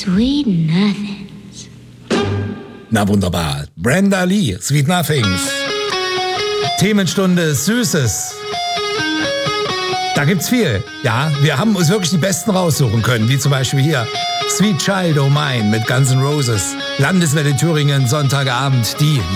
Sweet Nothings. Na wunderbar. Brenda Lee, Sweet Nothings. Themenstunde Süßes. Da gibt's viel. Ja, wir haben uns wirklich die Besten raussuchen können, wie zum Beispiel hier Sweet Child O' Mine mit Guns N' Roses. Landeswelle Thüringen, Sonntagabend, die